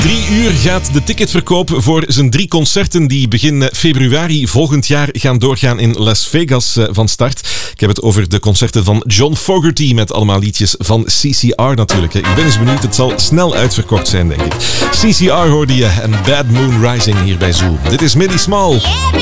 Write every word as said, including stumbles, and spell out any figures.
Drie uur gaat de ticketverkoop voor zijn drie concerten die begin februari volgend jaar gaan doorgaan in Las Vegas van start. Ik heb het over de concerten van John Fogerty met allemaal liedjes van C C R natuurlijk. Ik ben eens benieuwd, het zal snel uitverkocht zijn denk ik. C C R hoorde je en Bad Moon Rising hier bij Zoo. Dit is Millie Small.